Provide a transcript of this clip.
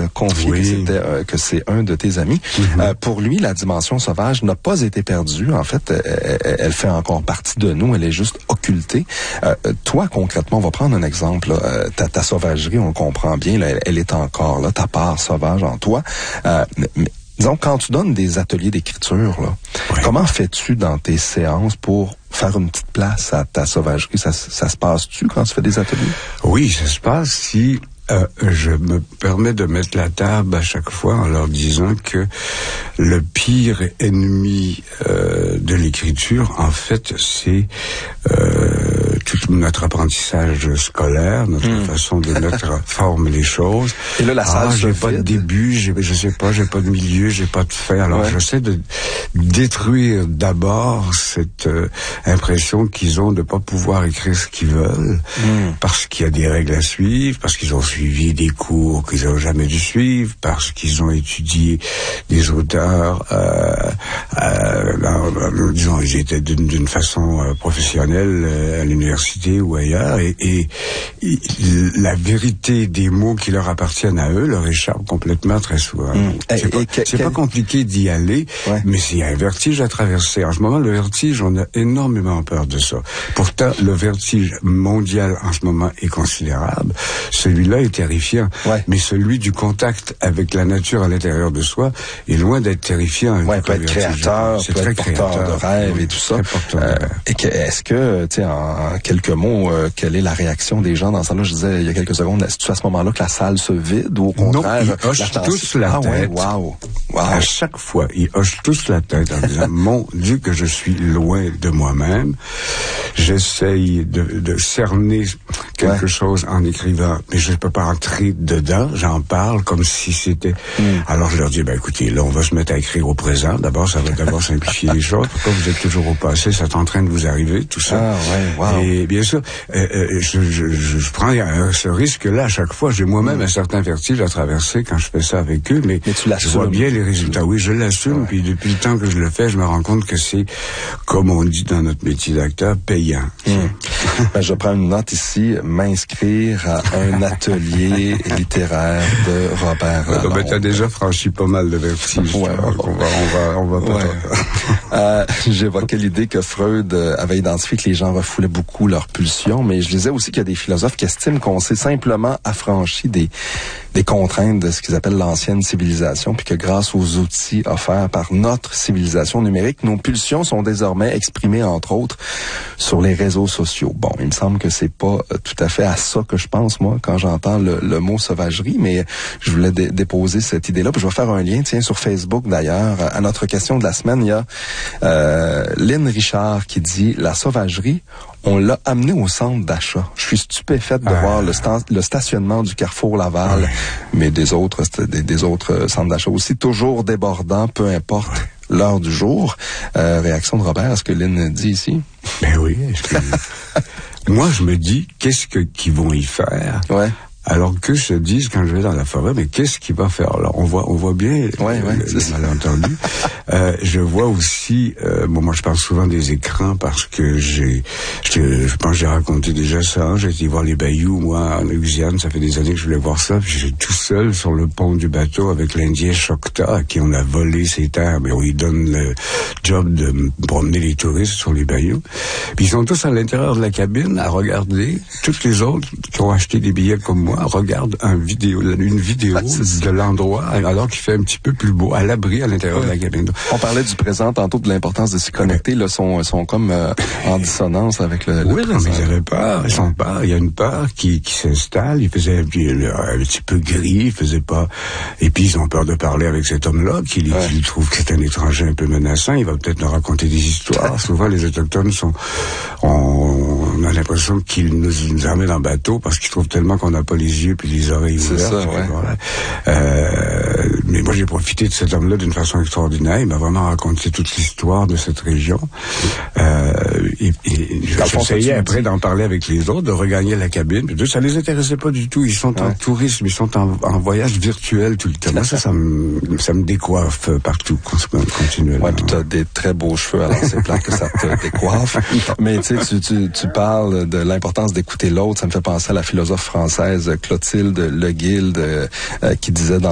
confié que c'est un de tes amis. Pour lui, la dimension sauvage n'a pas été perdue. En fait, elle fait encore partie de nous. Elle est juste occultée. Toi, concrètement, on va prendre un exemple. Ta sauvagerie, on le comprend bien, là, elle est encore là. Ta part sauvage en toi. Mais disons, quand tu donnes des ateliers d'écriture, là, comment fais-tu dans tes séances pour faire une petite place à ta sauvagerie? Ça se passe-tu quand tu fais des ateliers? Oui, ça se passe si je me permets de mettre la table à chaque fois en leur disant que le pire ennemi de l'écriture, en fait, c'est tout notre apprentissage scolaire, notre façon de mettre forme les choses. Et là, la salle j'ai pas de début, j'ai pas de milieu, j'ai pas de fin. Alors, j'essaie de détruire d'abord cette impression qu'ils ont de pas pouvoir écrire ce qu'ils veulent, parce qu'il y a des règles à suivre, parce qu'ils ont suivi des cours qu'ils n'ont jamais dû suivre, parce qu'ils ont étudié des auteurs, disons, ils étaient d'une façon professionnelle à l'université ou ailleurs, et la vérité des mots qui leur appartiennent à eux leur échappe complètement très souvent. C'est pas compliqué d'y aller, mais c'est un vertige à traverser. En ce moment, le vertige, on a énormément peur de ça. Pourtant, le vertige mondial en ce moment est considérable. Celui-là est terrifiant, mais celui du contact avec la nature à l'intérieur de soi est loin d'être terrifiant. Peut être créateur, c'est peut très être porteur de rêve et tout ça. Est-ce que, tu sais, en quelques mots, quelle est la réaction des gens dans ça? Là, je disais il y a quelques secondes, est-ce à ce moment-là que la salle se vide ou au contraire? Non, ils hochent tous la tête. À chaque fois, ils hochent tous la tête en disant, mon Dieu, que je suis loin de moi-même. J'essaye de cerner quelque chose en écrivant, mais je ne peux pas entrer dedans. J'en parle comme si c'était... Alors, je leur dis, écoutez, là, on va se mettre à écrire au présent. D'abord, ça va d'abord simplifier les choses. Pourquoi vous êtes toujours au passé? C'est en train de vous arriver, tout ça. Et bien sûr, je prends ce risque-là à chaque fois. J'ai moi-même un certain vertige à traverser quand je fais ça avec eux, mais je vois bien les résultats. Oui, je l'assume, puis depuis le temps que je le fais, je me rends compte que c'est, comme on dit dans notre métier d'acteur, payant. Je prends une note ici, m'inscrire à un atelier littéraire de Robert Lalonde. Tu as déjà franchi pas mal de vertiges. On va pas. J'évoquais l'idée que Freud avait identifié que les gens refoulaient beaucoup leurs pulsions, mais je disais aussi qu'il y a des philosophes qui estiment qu'on s'est simplement affranchi des contraintes de ce qu'ils appellent l'ancienne civilisation, puis que grâce aux outils offerts par notre civilisation numérique, nos pulsions sont désormais exprimées, entre autres, sur les réseaux sociaux. Bon, il me semble que c'est pas tout à fait à ça que je pense, moi, quand j'entends le mot sauvagerie, mais je voulais déposer cette idée-là. Puis je vais faire un lien, sur Facebook d'ailleurs. À notre question de la semaine, il y a Lynn Richard qui dit « La sauvagerie, on l'a amené au centre d'achat. Je suis stupéfaite de voir le stationnement du Carrefour Laval, mais des autres centres d'achat aussi, toujours débordants, peu importe l'heure du jour. » Réaction de Robert à ce que Lynn dit ici? Ben oui. Moi, je me dis, qu'est-ce qu'ils vont y faire? Alors que se disent quand je vais dans la forêt, mais qu'est-ce qu'il va faire? Alors on voit bien le malentendu. Je vois aussi, moi je parle souvent des écrans parce que je pense que j'ai raconté déjà ça. J'ai été voir les bayous, moi, en Louisiane, ça fait des années que je voulais voir ça. Puis j'étais tout seul sur le pont du bateau avec l'Indien Choctaw à qui on a volé ses terres, mais on lui donne le job de promener les touristes sur les bayous. Puis ils sont tous à l'intérieur de la cabine à regarder. Toutes les autres qui ont acheté des billets comme moi regarde une vidéo de l'endroit alors qu'il fait un petit peu plus beau, à l'abri à l'intérieur de la cabine. On parlait du présent tantôt, de l'importance de s'y connecter. Là, sont comme en dissonance avec le présent. Mais ils avaient peur. Ils ont peur. Il y a une peur qui s'installe. Il faisait un petit peu gris. Il faisait pas. Et puis ils ont peur de parler avec cet homme-là qui trouve que c'est un étranger un peu menaçant. Il va peut-être nous raconter des histoires. Souvent les autochtones on a l'impression qu'ils nous emmènent en bateau parce qu'ils trouvent tellement qu'on n'a pas les yeux puis les oreilles ouvertes. C'est ça, mais moi, j'ai profité de cet homme-là d'une façon extraordinaire. Il m'a vraiment raconté toute l'histoire de cette région. Et j'essayais après d'en parler avec les autres, de regagner la cabine. Puis ça les intéressait pas du tout. Ils sont en tourisme, ils sont en voyage virtuel tout le temps. Moi, ça me décoiffe partout, continuellement. Puis t'as des très beaux cheveux, alors c'est plate que ça te décoiffe. Mais tu sais, tu parles de l'importance d'écouter l'autre. Ça me fait penser à la philosophe française Clotilde Le Guilde qui disait dans